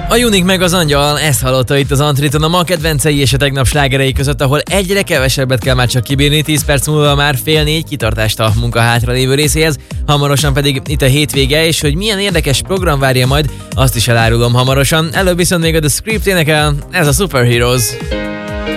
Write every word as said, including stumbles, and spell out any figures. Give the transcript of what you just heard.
A Junik meg az Angyal, ezt hallotta itt az Antriton a ma kedvencei és a tegnap slágerei között, ahol egyre kevesebbet kell már csak kibírni, tíz perc múlva már fél négy, kitartást a munka hátralévő részéhez, hamarosan pedig itt a hétvége, és hogy milyen érdekes program várja majd, azt is elárulom hamarosan. Előbb viszont még a The Script énekel, ez a Superheroes.